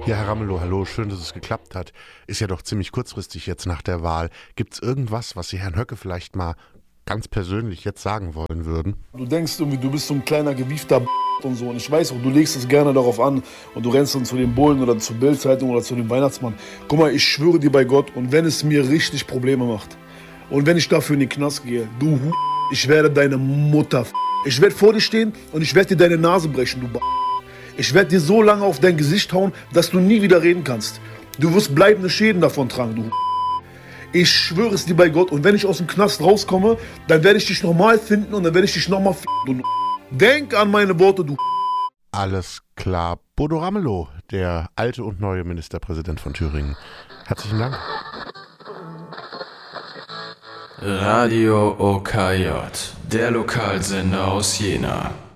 Ja, Herr Ramelow, hallo, schön, dass es geklappt hat. Ist ja doch ziemlich kurzfristig jetzt nach der Wahl. Gibt's irgendwas, was Sie Herrn Höcke vielleicht mal ganz persönlich jetzt sagen wollen würden? Du denkst irgendwie, du bist so ein kleiner gewiefter und so. Und ich weiß auch, du legst es gerne darauf an und du rennst dann zu den Bullen oder zur Bild-Zeitung oder zu dem Weihnachtsmann. Guck mal, ich schwöre dir bei Gott, und wenn es mir richtig Probleme macht und wenn ich dafür in den Knast gehe, ich werde deine Mutter Ich werde vor dir stehen und ich werde dir deine Nase brechen, du Ich werde dir so lange auf dein Gesicht hauen, dass du nie wieder reden kannst. Du wirst bleibende Schäden davon tragen, du. Ich schwöre es dir bei Gott, und wenn ich aus dem Knast rauskomme, dann werde ich dich nochmal finden und dann werde ich dich nochmal du. Denk an meine Worte, du. Alles klar. Bodo Ramelow, der alte und neue Ministerpräsident von Thüringen. Herzlichen Dank. Radio OKJ, der Lokalsender aus Jena.